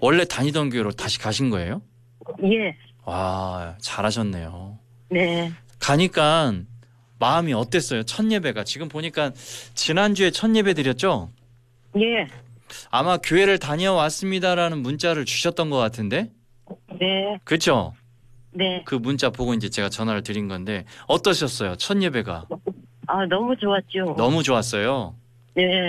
원래 다니던 교회로 다시 가신 거예요? 예. 와, 잘하셨네요. 네. 가니까 마음이 어땠어요? 첫 예배가. 지금 보니까 지난주에 첫 예배 드렸죠? 예. 아마 교회를 다녀왔습니다라는 문자를 주셨던 것 같은데? 네. 그렇죠? 네. 그 문자 보고 이제 제가 전화를 드린 건데 어떠셨어요? 첫 예배가. 아, 너무 좋았죠. 너무 좋았어요. 네.